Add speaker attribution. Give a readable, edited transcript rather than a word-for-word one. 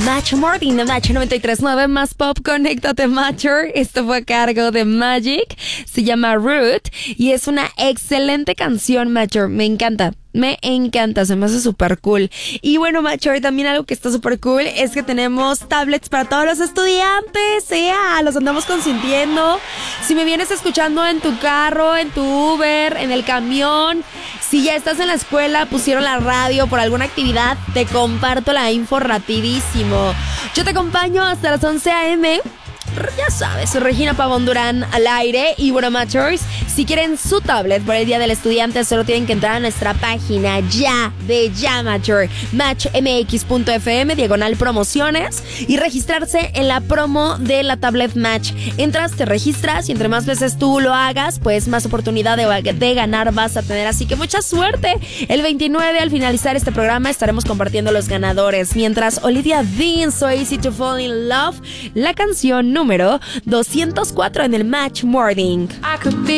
Speaker 1: Match Morning de Match 93.9 más pop. Conéctate, Matcher. Esto fue a cargo de Magic. Se llama Root y es una excelente canción, Matcher. Me encanta. Me encanta, se me hace súper cool. Y bueno, Matcher, también algo que está súper cool es que tenemos tablets para todos los estudiantes. Los andamos consintiendo. Si me vienes escuchando en tu carro, en tu Uber, en el camión, si ya estás en la escuela, pusieron la radio por alguna actividad, te comparto la info rapidísimo. Yo te acompaño hasta las 11 a.m. Ya sabes, Regina Pavón Durán al aire. Y bueno, Matchers, si quieren su tablet por el Día del Estudiante, solo tienen que entrar a nuestra página Matcher, matchmx.fm/promociones y registrarse en la promo de la tablet Match. Entras, te registras y entre más veces tú lo hagas, pues más oportunidad de ganar vas a tener. Así que mucha suerte. El 29, al finalizar este programa, estaremos compartiendo los ganadores. Mientras Olivia Dean, So Easy to Fall in Love, la canción número 204 en el Match Morning.